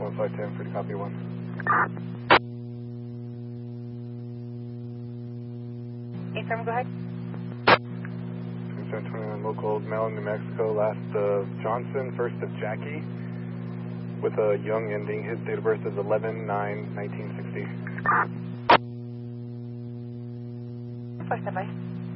1510, free to copy 1. 87, go ahead. 2729 local, Mellon, New Mexico, last of Johnson, first of Jackie, with a Young ending. His date of birth is 11/9/1960. First, bye.